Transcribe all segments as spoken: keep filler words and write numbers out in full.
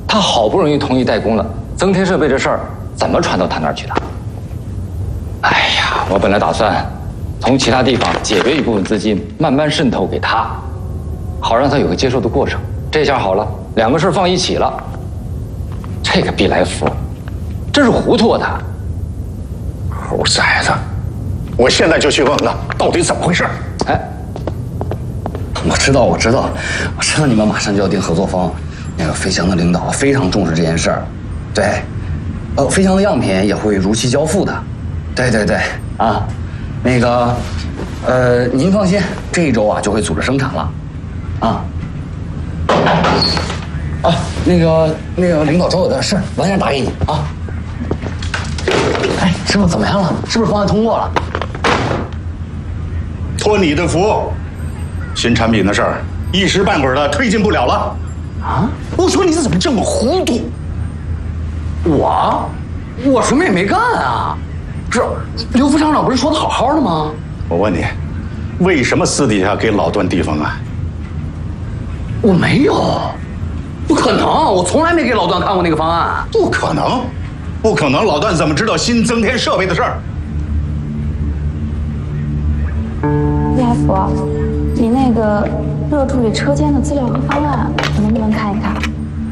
他好不容易同意代工了，增添设备这事儿怎么传到他那儿去的？哎呀，我本来打算从其他地方解约一部分资金，慢慢渗透给他，好让他有个接受的过程。这下好了，两个事儿放一起了。这个毕来福，真是糊涂啊他！ 猴崽子，我现在就去问问他到底怎么回事。 哎，我知道，我知道，我知道你们马上就要定合作方。那个飞翔的领导非常重视这件事儿，对，呃，飞翔的样品也会如期交付的。对对对，啊，那个，呃，您放心，这一周啊就会组织生产了，啊。啊，那个那个领导找我的事，晚点打给你啊。哎，师傅怎么样了？是不是方案通过了？ 托你的福，新产品的事儿一时半会儿的推进不了了。 啊！ 我说你怎么这么糊涂？ 我我什么也没干啊！这刘副厂长不是说的好好的吗？ 我问你，为什么私底下给老段递方案？ 我没有。不可能！我从来没给老段看过那个方案。 不可能，不可能！老段怎么知道新增添设备的事儿？ 叶福，你那个热处理车间的资料和方案，我能不能看一看？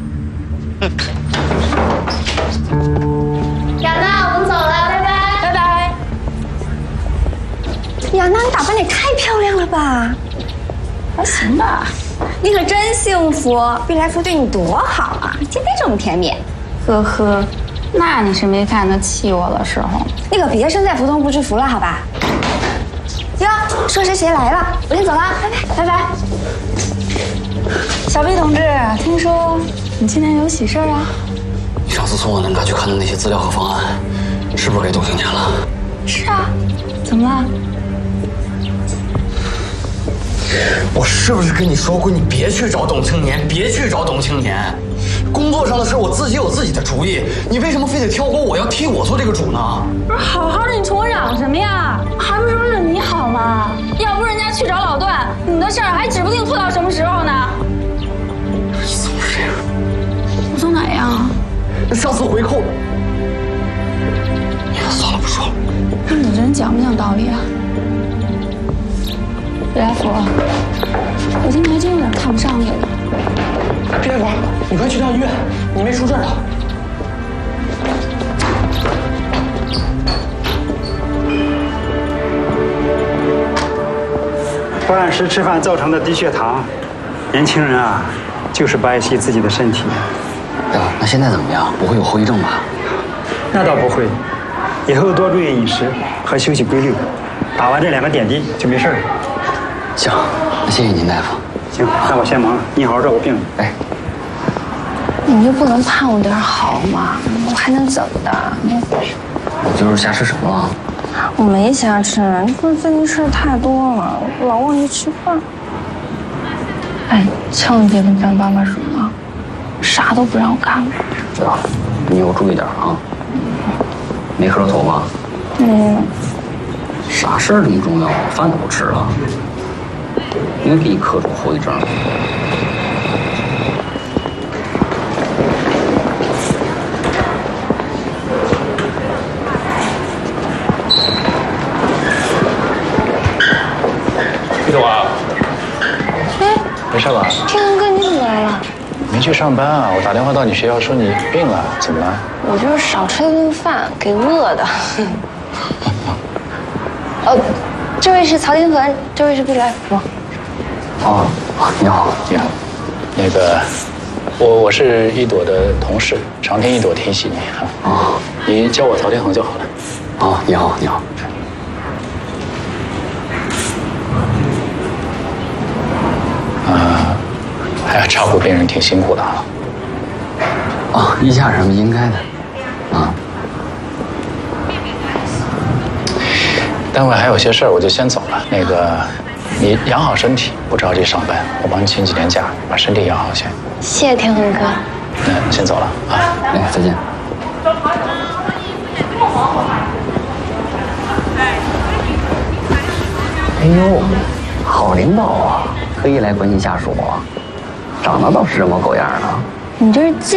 雅娜，我们走了，拜拜，拜拜。 雅娜，你打扮得也太漂亮了吧？ 还行吧。 你可真幸福，毕来福对你多好啊，天天这么甜蜜。 呵呵，那你是没看他气我的时候。 你可别身在福中不知福了，好吧？哟，说谁谁来了，我先走了，拜拜，拜拜。 小毕同志，听说你今天有喜事啊？ 你上次从我那拿去看的那些资料和方案，是不是给董青年了？ 是啊，怎么了？ 我是不是跟你说过，你别去找董青年，别去找董青年。工作上的事我自己有自己的主意，你为什么非得挑拨我要替我做这个主呢？ 不是好好的，你冲我嚷什么呀？还不是为了你好吗？要不人家去找老段，你的事儿还指不定拖到什么时候呢。 你总是这样。 我总哪样？ 上次回扣的。算了，不说了。 那你这人讲不讲道理啊？毕来福，我今天还真有点看不上你了。 毕来福，你快去趟医院，你妹出事了。 不按时吃饭造成的低血糖，年轻人啊，就是不爱惜自己的身体。 对吧？那现在怎么样？不会有后遗症吧？ 那倒不会，以后多注意饮食和休息规律，打完这两个点滴就没事了。 行，那谢谢您，大夫。 行，那我先忙了，你好好照顾病人。 哎， 你就不能盼我点好吗？我还能怎么的？ 我就是瞎吃什么了？ 我没瞎吃，你不是最近事太多了，老忘记吃饭。哎，千万别跟咱爸妈说啊，啥都不让我干。 知道了，你以后注意点啊。没喝酒吗？ 嗯。 啥事儿这么重要？饭都不吃了。应该给你克住后遗症。 玉朵啊， 哎， 没事吧？ 天恒哥，你怎么来了？ 没去上班啊？我打电话到你学校说你病了，怎么了？ 我就是少吃了顿饭，给饿的。哦，这位是曹天恒，这位是毕来福。 哦，你好， 你好。那个，我我是一朵的同事，常听一朵提起你啊。 哦， 你叫我曹天恒就好了。 哦，你好，你好。 啊，哎呀，照顾病人挺辛苦的啊。 哦，衣架什么应该的。啊。 单位还有些事儿，我就先走了。那个，你养好身体，不着急上班，我帮你请几天假，把身体养好先。 谢谢天恒哥。 那先走了啊。 哎，再见。哎呦，好领导啊，特意来关心下属啊，长得倒是人模狗样的。 你这是